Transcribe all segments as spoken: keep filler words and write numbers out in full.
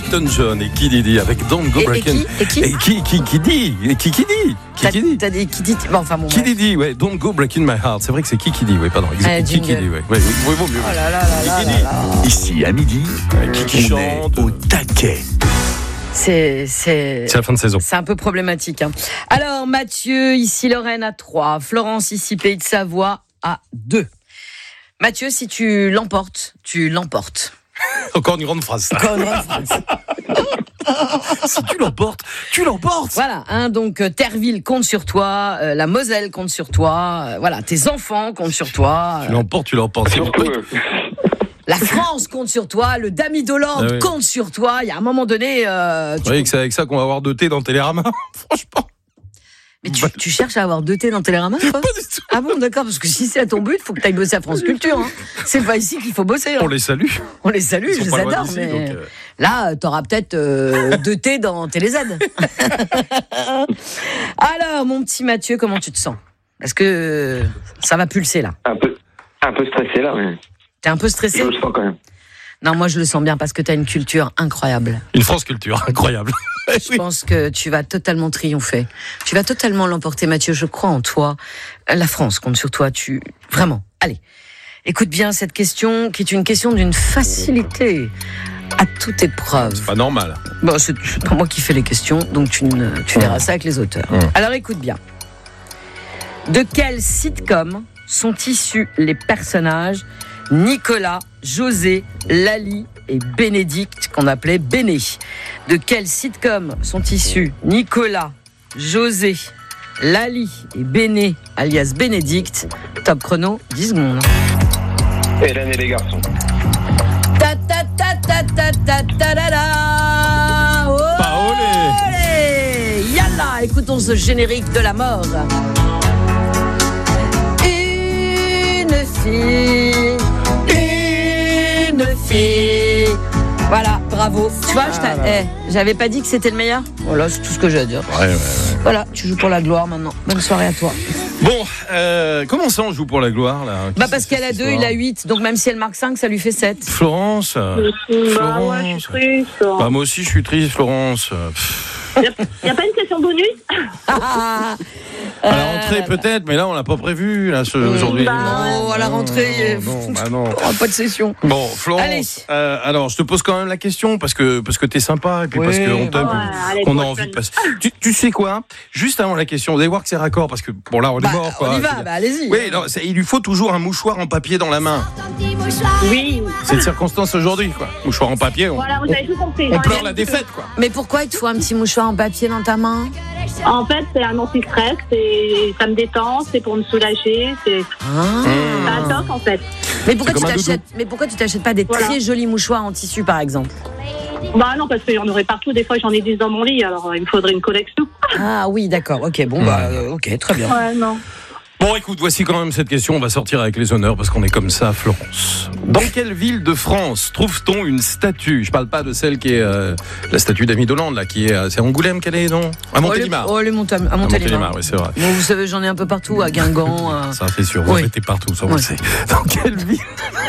Elton John et Kid Didi avec Don't Go Et, et Breaking. qui Et qui Et qui qui qui dit Et qui qui dit Qui T'as, qui dit t'as dit qui dit Bon, enfin bon. Qui dit ouais, Don't Go Breaking My Heart. C'est vrai que c'est qui qui dit, ouais, pardon. Ah, Qui qui dit, ouais. Ouais, oui, vaut mieux. Oh là là là là là là. Ici, à midi, Qui qui on est chante. au taquet. C'est, c'est, C'est la fin de saison. c'est un peu problématique. Hein. Alors, Mathieu, ici Lorraine à trois. Florence, ici Pays de Savoie à deux. Mathieu, si tu l'emportes, tu l'emportes. Encore une grande phrase. ça. Encore une grande phrase. Si tu l'emportes, tu l'emportes. Voilà, hein, donc euh, Terreville compte sur toi, euh, la Moselle compte sur toi, euh, voilà, tes enfants comptent sur toi. Tu euh, l'emportes, tu l'emportes. C'est Surtout, oui. euh, La France compte sur toi, le Dami d'Hollande Ah oui. compte sur toi. Il y a un moment donné, euh, tu... Oui, que c'est avec ça qu'on va avoir deux thés dans Télérama. Franchement. mais tu, tu cherches à avoir deux thés dans Télérama, toi? Pas du tout. Ah bon, d'accord, parce que si c'est à ton but, faut que tu ailles bosser à France Culture. Hein. C'est pas ici qu'il faut bosser. Hein. On les salue. On les salue, Ils je sont pas les loin adore, d'ici, mais donc, euh, là, t'auras peut-être euh, deux thés dans TéléZ. Alors, mon petit Mathieu, comment tu te sens? Est-ce que ça va pulser là? un peu, un peu stressé là, mais T'es un peu stressé? je le sens quand même. Non, moi je le sens bien parce que t'as une culture incroyable. Une France Culture, incroyable. Je pense que tu vas totalement triompher. Tu vas totalement l'emporter, Mathieu. Je crois en toi. La France compte sur toi. Tu vraiment. Allez, écoute bien cette question, qui est une question d'une facilité à toute épreuve. C'est pas normal. Bon, c'est c'est pas moi qui fais les questions, donc tu, ne, tu verras ça avec les auteurs. Mmh. Alors écoute bien. De quel sitcom sont issus les personnages Nicolas, José, Lali et Bénédicte, qu'on appelait Béné? De quel sitcom sont issus Nicolas, José, Lali et Béné, alias Bénédicte? Top chrono, dix secondes. Hélène et les garçons. Ta ta ta ta ta ta ta da da. Oh, Paolé. olé. Yalla, écoutons ce générique de la mort. Une fille, une fille. Voilà, bravo. Tu vois, je t'a- eh, j'avais pas dit que c'était le meilleur. Voilà, c'est tout ce que j'ai à dire. Ouais, ouais, ouais. Voilà, tu joues pour la gloire maintenant. Bonne soirée à toi. Bon, euh, comment ça on joue pour la gloire là? Bah Qu'est-ce parce que c'est, qu'elle a cette deux, histoire il a huit. Donc même si elle marque cinq, ça lui fait sept. Florence. euh, Bah ouais, je suis triste. Bah moi aussi je suis triste, Florence. Euh, pff. Il n'y a pas une question bonus? Ah, À la euh, rentrée peut-être, mais là on l'a pas prévu là ce- aujourd'hui. bah, non, à la rentrée, Non, euh, non, bah non. il n'y aura pas de session. Bon, Allez. Florence. euh, alors, je te pose quand même la question parce que parce que t'es sympa et puis Oui. parce qu'on t'aime, Ouais, allez, qu'on a bonne envie de journée. passer. Tu, tu sais quoi? Juste avant la question, vous allez voir que c'est raccord parce que bon là on est Bah, mort quoi. on y Je veux va, dire. bah allez-y. Oui, non, c'est- il lui faut toujours un mouchoir en papier dans la main. Oui, C'est une circonstance aujourd'hui quoi. Mouchoir en papier, on, voilà, vous avez tout compris. on pleure la défaite quoi. Mais pourquoi il te faut un petit mouchoir en papier dans ta main? En fait, c'est un anti-stress, et ça me détend, c'est pour me soulager, c'est Ah. c'est un toc en fait. Mais pourquoi C'est tu comme un t'achètes Mais pourquoi tu t'achètes pas des Voilà. très jolis mouchoirs en tissu par exemple? Bah non, parce qu'il y en aurait partout, des fois j'en ai dix dans mon lit, alors il me faudrait une collection. Ah oui, d'accord. Ok, bon bah euh, ok, très bien. Ouais, non. Bon, écoute, voici quand même cette question. On va sortir avec les honneurs parce qu'on est comme ça, Florence. Dans quelle ville de France trouve-t-on une statue? Je parle pas de celle qui est euh, la statue d'Amy Hollande, là, qui est. euh, c'est Angoulême qu'elle est, non? À Montélimar. Oh, les Monta- à À Montélimar. oui, c'est vrai. Bon, vous savez, j'en ai un peu partout, à Guingamp. euh, Ça, c'est sûr. Vous Oui. en mettez partout, ça, on Oui. le sait. Dans quelle ville?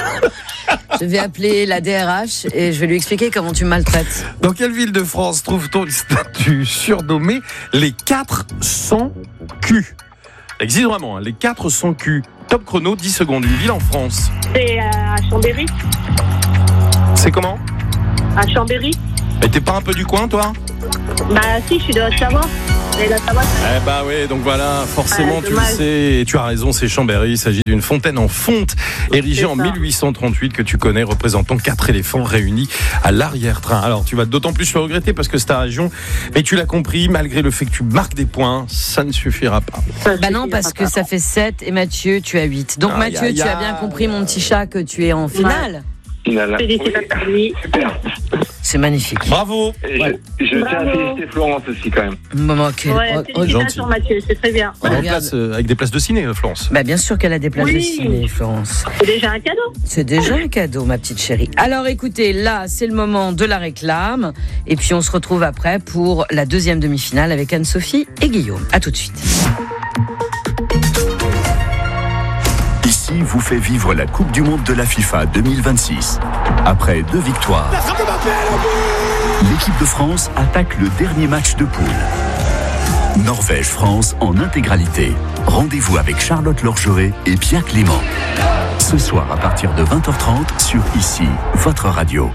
Je vais appeler la D R H et je vais lui expliquer comment tu me maltraites. Dans quelle ville de France trouve-t-on une statue surnommée les quatre cents culs? Ça existe vraiment, hein, les quatre cents culs. Top chrono, dix secondes. Une ville en France. C'est euh, à Chambéry. C'est comment? À Chambéry. Mais t'es pas un peu du coin, toi? Bah si, je suis de Haute-Savoie. Et la Savoie, Eh bah oui, donc voilà, forcément Ouais, tu le dommage. sais, et tu as raison, c'est Chambéry, il s'agit d'une fontaine en fonte érigée C'est en ça. mille huit cent trente-huit que tu connais, représentant quatre éléphants réunis à l'arrière-train. Alors tu vas d'autant plus le regretter parce que c'est ta région, mais tu l'as compris, malgré le fait que tu marques des points, ça ne suffira pas. ça Bah non, suffira parce que pas. ça fait sept et Mathieu, tu as huit. Donc Aïe, Mathieu, aïe, tu as aïe. bien compris, mon petit chat, que tu es en finale. Finale. Félicitations à lui. Super. C'est magnifique. Bravo. Et Ouais. Je, je tiens à Bravo. féliciter Florence aussi quand même. Maman, quel... Ouais, oh, oh, félicitations Mathieu, c'est très bien. En Regarde. place, euh, avec des places de ciné, euh, Florence. Bah bien sûr qu'elle a des places de Oui. ciné, Florence. C'est déjà un cadeau. C'est déjà un cadeau, ma petite chérie. Alors écoutez, là, c'est le moment de la réclame. Et puis on se retrouve après pour la deuxième demi-finale avec Anne-Sophie et Guillaume. À tout de suite. Ici, vous fait vivre la Coupe du Monde de la FIFA deux mille vingt-six. Après deux victoires, l'équipe de France attaque le dernier match de poule. Norvège-France en intégralité. Rendez-vous avec Charlotte Lorgeret et Pierre Clément. Ce soir à partir de vingt heures trente sur Ici, votre radio.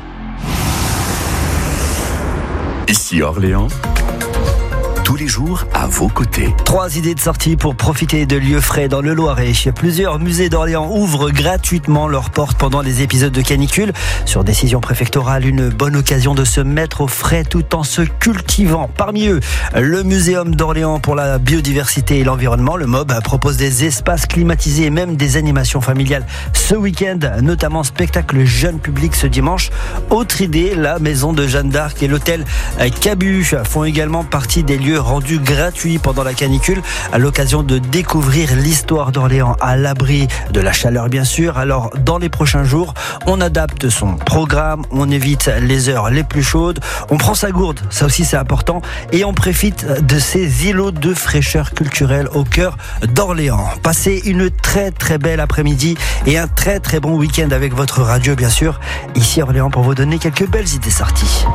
Ici Orléans. Tous les jours à vos côtés. Trois idées de sortie pour profiter de lieux frais dans le Loiret. Plusieurs musées d'Orléans ouvrent gratuitement leurs portes pendant les épisodes de canicule. Sur décision préfectorale, une bonne occasion de se mettre au frais tout en se cultivant. Parmi eux, le Muséum d'Orléans pour la biodiversité et l'environnement, le M O B, propose des espaces climatisés et même des animations familiales ce week-end, notamment spectacle jeune public ce dimanche. Autre idée, la maison de Jeanne d'Arc et l'hôtel Cabu font également partie des lieux rendus gratuits pendant la canicule à l'occasion de découvrir l'histoire d'Orléans à l'abri de la chaleur bien sûr. Alors dans les prochains jours, on adapte son programme, on évite les heures les plus chaudes, on prend sa gourde, ça aussi c'est important, et on profite de ces îlots de fraîcheur culturelle au cœur d'Orléans. Passez une très très belle après-midi et un très très bon week-end avec votre radio bien sûr. Ici Orléans pour vous donner quelques belles idées sorties.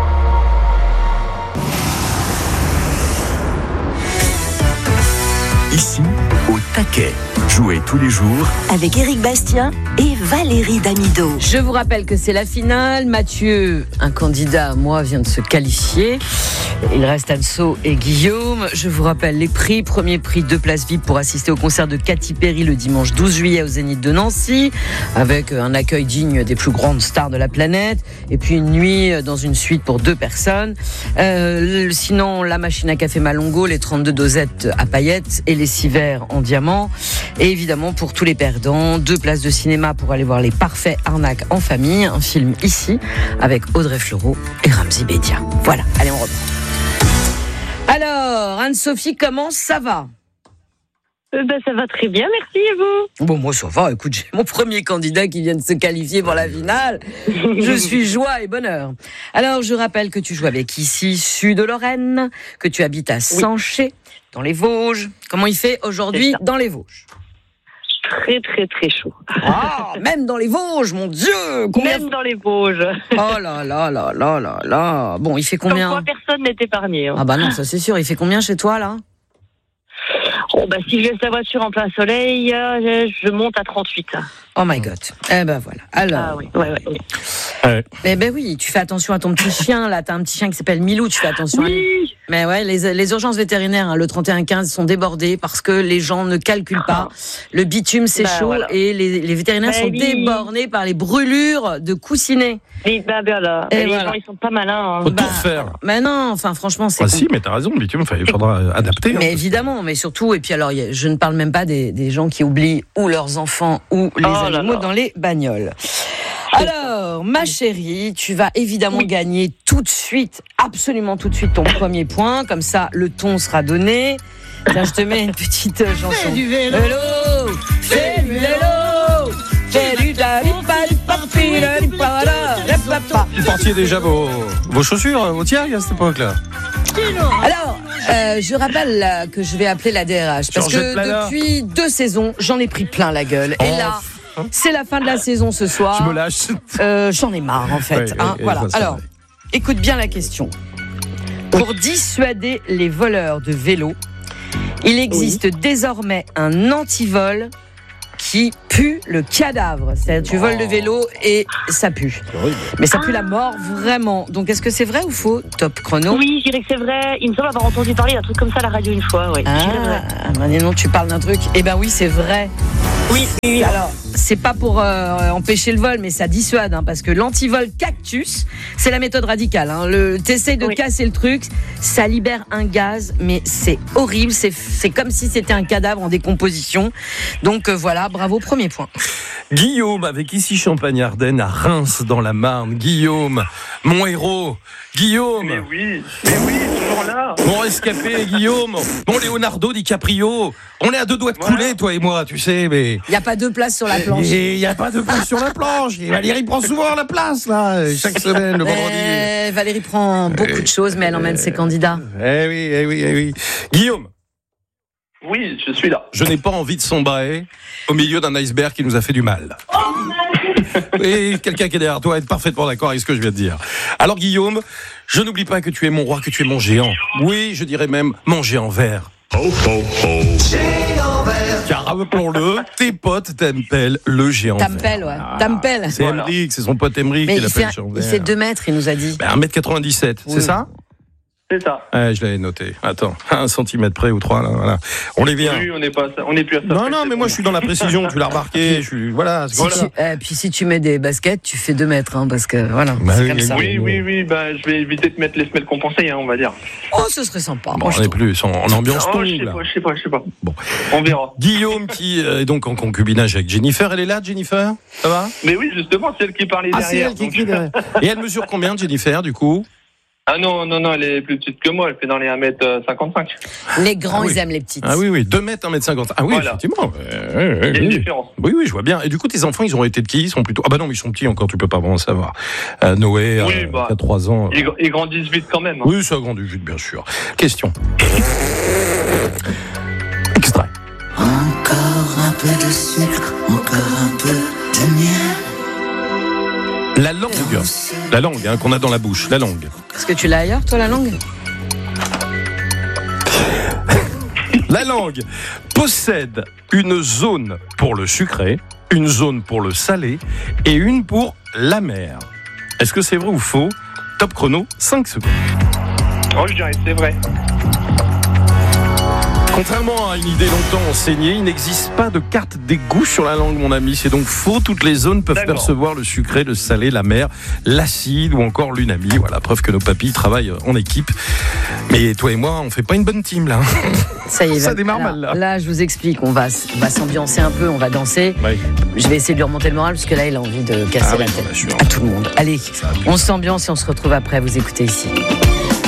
Ici, au taquet. Jouez tous les jours avec Éric Bastien et Valérie Damido. Je vous rappelle que c'est la finale. Mathieu, un candidat à moi, vient de se qualifier. Il reste Anso et Guillaume. Je vous rappelle les prix. Premier prix, deux places V I P pour assister au concert de Katy Perry le dimanche douze juillet au Zénith de Nancy, avec un accueil digne des plus grandes stars de la planète. Et puis une nuit dans une suite pour deux personnes. Euh, sinon, la machine à café Malongo, les trente-deux dosettes à paillettes et les six verres en diamant. Et évidemment, pour tous les perdants, deux places de cinéma pour aller voir Les Parfaits Arnaques en famille, un film ici, avec Audrey Fleurot et Ramzy Bedia. Voilà, allez, on reprend. Alors, Anne-Sophie, comment ça va ? Euh, ben, ça va très bien, merci, et vous ? Bon, moi, ça va. Écoute, j'ai mon premier candidat qui vient de se qualifier pour la finale. Je suis joie et bonheur. Alors, je rappelle que tu joues avec Ici, Sud-Lorraine, que tu habites à Sanché, dans les Vosges. Comment il fait aujourd'hui dans les Vosges ? Très, très, très chaud. Ah, même dans les Vosges, mon Dieu. Combien... Même dans les Vosges. Oh là là là là là là. Bon, il fait combien ? Comme quoi, personne n'est épargné. Hein. Ah bah non, ça c'est sûr. Il fait combien chez toi, là ? Oh bah si je laisse la voiture en plein soleil, euh, je monte à trente-huit. Oh my God. Eh ben voilà. Alors. Ah oui, ouais, ouais, ouais. Ouais. Eh ben oui, tu fais attention à ton petit chien, là. T'as un petit chien qui s'appelle Milou, tu fais attention oui. à lui. Mais ouais, les, les urgences vétérinaires, hein, le trente et un quinze sont débordées parce que les gens ne calculent pas. Le bitume, c'est bah, chaud voilà. et les, les vétérinaires bah, sont oui. débornés par les brûlures de coussinets. Et bah, bah, là. Et les voilà. gens, ils sont pas malins. Hein. Faut Bah, tout refaire. Mais non, enfin, franchement, c'est. Ah con. si, mais t'as raison, le bitume, il faudra adapter. Mais hein. évidemment, mais surtout, et puis alors, y a, je ne parle même pas des, des gens qui oublient ou leurs enfants ou les Oh là animaux là. dans les bagnoles. Alors, ma chérie, tu vas évidemment Oui. gagner tout de suite, absolument tout de suite ton premier point. Comme ça, le ton sera donné. Tiens, je te mets une petite euh, chanson. Fais du vélo, fais du vélo, fais du Vous portiez déjà vos, vos chaussures, vos tiags à cette époque-là. Alors, euh, je rappelle là, que je vais appeler la D R H parce Georgette que Plana. depuis deux saisons, j'en ai pris plein la gueule. Et Oh. là, c'est la fin de la saison ce soir. Je me lâche. Euh, j'en ai marre en fait. Ouais, hein, et- et voilà. ça, c'est Alors, vrai. écoute bien la question. Pour dissuader les voleurs de vélos, il existe désormais un antivol qui pue le cadavre. C'est-à-dire, tu voles le vélo et ça pue. Mais ça pue la mort, vraiment. Donc, est-ce que c'est vrai ou faux, Top Chrono? Oui, je dirais que c'est vrai. Il me semble avoir entendu parler d'un truc comme ça à la radio une fois. Oui. Ah, Je dirais vrai. bah, dis donc, tu parles d'un truc. Eh ben oui, c'est vrai. Oui, oui, oui. Alors, c'est pas pour euh, empêcher le vol, mais ça dissuade, hein, parce que l'antivol cactus, c'est la méthode radicale. Hein. Le, t'essayes de Oui. casser le truc, ça libère un gaz, mais c'est horrible. C'est, c'est comme si c'était un cadavre en décomposition. Donc euh, voilà, bravo, premier point. Guillaume, avec ici Champagne-Ardenne, à Reims, dans la Marne. Guillaume, mon héros. Guillaume. Mais oui, mais oui, toujours là. Mon rescapé, Guillaume. Mon Leonardo DiCaprio. On est à deux doigts de couler, Voilà. toi et moi, tu sais, mais... Il n'y a pas deux places sur la planche. Il n'y a pas de place sur la planche. Et Valérie prend souvent la place, là, chaque semaine, le vendredi. Euh, Valérie prend beaucoup de choses, mais elle emmène ses candidats. Eh oui, eh oui, eh oui. Guillaume, Oui, je suis là. Je n'ai pas envie de sombrer au milieu d'un iceberg qui nous a fait du mal. Et quelqu'un qui est derrière toi est parfaitement d'accord avec ce que je viens de dire. Alors Guillaume, je n'oublie pas que tu es mon roi, que tu es mon géant. Oui, je dirais même mon géant vert. Oh, oh, oh. Géant vert. Car rappelons-le, tes potes t'appellent le géant vert. T'appelles, ouais. Ah, T'appelles. C'est voilà. Emmerich, c'est son pote Emmerich qui l'appelle géant vert. Il fait deux mètres, il nous a dit. Ben, un mètre quatre-vingt-dix-sept, oui. C'est ça ? C'est ça. Ouais, je l'avais noté. Attends, un centimètre près ou trois, là, voilà. On est bien. Oui, on n'est pas, on n'est plus à ça. Non, non, mais moi, je suis dans la précision, tu l'as remarqué, je suis, voilà. Si voilà. Tu, euh, puis si tu mets des baskets, tu fais deux mètres, hein, parce que, voilà, bah, c'est oui, comme ça. Oui, oui, oui, bah, je vais éviter de mettre les semelles compensées, hein, on va dire. Oh, ce serait sympa. Bon, on est plus en, en ambiance oh, tongue, je sais là. pas, je sais pas, je sais pas. Bon. On verra. Guillaume, qui est donc en concubinage avec Jennifer, elle est là, Jennifer? Ça va? Mais oui, justement, c'est elle qui parlait ah, derrière. C'est elle qui écrit derrière. Et elle mesure combien, Jennifer, du coup? Ah non, non, non, elle est plus petite que moi, elle fait dans les un mètre cinquante-cinq. Les grands, ah oui. Ils aiment les petites. Ah oui, oui, deux mètres, un mètre cinquante. Ah oui, voilà. Effectivement. Euh, Il y a une oui. différence. Oui, oui, je vois bien. Et du coup, tes enfants, ils ont été de qui? Ils sont plutôt... Ah bah non, mais ils sont petits encore, tu peux pas vraiment savoir. Euh, Noé, oui, euh, bah, qui a trois ans. Ils, ils grandissent vite quand même. Hein. Oui, ça grandit vite, bien sûr. Question. Extrait. Encore un peu de sucre, encore un peu de miel. La langue, la langue hein, qu'on a dans la bouche, la langue. Est-ce que tu l'as ailleurs, toi, la langue? La langue possède une zone pour le sucré, une zone pour le salé et une pour l'amer. Est-ce que c'est vrai ou faux? Top chrono, cinq secondes. Oh, je dirais c'est vrai. Contrairement à une idée longtemps enseignée, il n'existe pas de carte des goûts sur la langue, mon ami. C'est donc faux. Toutes les zones peuvent D'accord. percevoir le sucré, le salé, l'amer, l'acide ou encore l'unami. Voilà, preuve que nos papilles travaillent en équipe. Mais toi et moi, on fait pas une bonne team, là. Ça y est, ça va, démarre là, mal, là. Là, je vous explique. On va, on va s'ambiancer un peu, on va danser. Oui. Je vais essayer de lui remonter le moral, parce que là, il a envie de casser ah la oui, tête à tout le monde. Allez, on s'ambiance et on se retrouve après. Vous écoutez ici.